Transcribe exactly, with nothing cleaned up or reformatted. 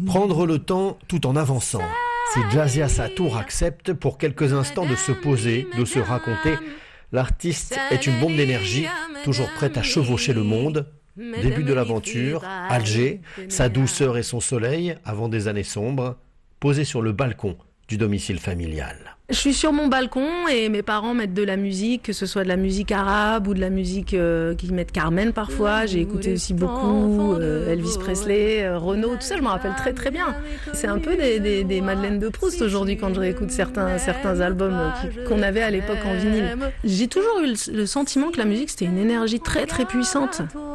Prendre le temps tout en avançant. Si Jazia Satour accepte pour quelques instants de se poser, de se raconter, l'artiste est une bombe d'énergie, toujours prête à chevaucher le monde. Début de l'aventure, Alger, sa douceur et son soleil, avant des années sombres, posés sur le balcon du domicile familial. Je suis sur mon balcon et mes parents mettent de la musique, que ce soit de la musique arabe ou de la musique euh, qui mettent Carmen parfois. J'ai écouté aussi beaucoup euh, Elvis Presley, euh, Renaud, tout ça, je me rappelle très très bien. C'est un peu des, des, des Madeleine de Proust aujourd'hui quand je réécoute certains, certains albums euh, qui, qu'on avait à l'époque en vinyle. J'ai toujours eu le, le sentiment que la musique c'était une énergie très très puissante.